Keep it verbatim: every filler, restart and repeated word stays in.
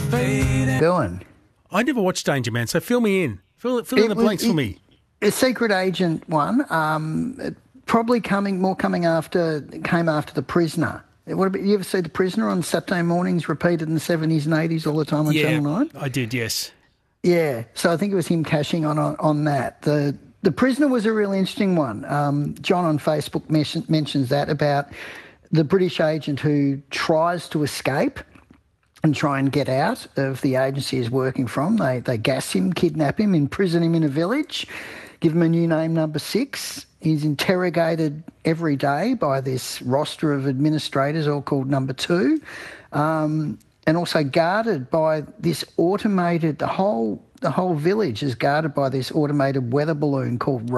Going. I never watched Danger Man, so fill me in. Fill, fill in It the was- blanks for it- me. A secret agent one, um, it probably coming more coming after came after The Prisoner. What about, you ever see The Prisoner on Saturday mornings, repeated in the seventies and eighties all the time on Yeah, Channel nine? I did, yes. Yeah, so I think it was him cashing on on, on that. The The Prisoner was a really interesting one. Um, John on Facebook mention, mentions that about the British agent who tries to escape and try and get out of the agency he's working from. They they gas him, kidnap him, imprison him in a village, give him a new name, Number Six. He's interrogated every day by this roster of administrators, all called Number Two, um, and also guarded by this automated. The whole the whole village is guarded by this automated weather balloon called